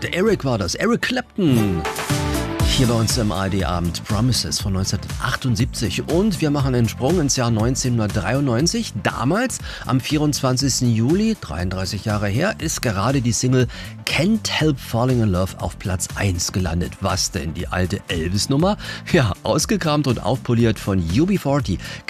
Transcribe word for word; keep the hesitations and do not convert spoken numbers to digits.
Der Eric war das, Eric Clapton. Hier bei uns im A R D-Abend Promises von neunzehnhundertachtundsiebzig. Und wir machen einen Sprung ins Jahr neunzehnhundertdreiundneunzig. Damals, am vierundzwanzigsten Juli, dreiunddreißig Jahre her, ist gerade die Single Can't Help Falling in Love auf Platz eins gelandet. Was denn, die alte Elvis-Nummer? Ja, ausgekramt und aufpoliert von U B vierzig.